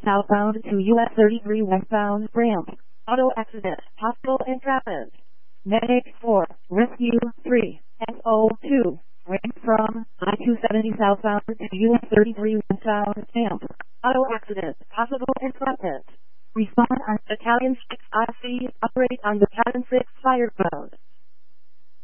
southbound to US 33 westbound, ramp. Auto accident, hospital entrapment. Medic 4, rescue 3, SO2. Ramp from I-270 southbound to US 33 westbound, ramp. Auto accident, possible entrapment. Respond on Battalion 6 IC, operate on Battalion 6 fire ground.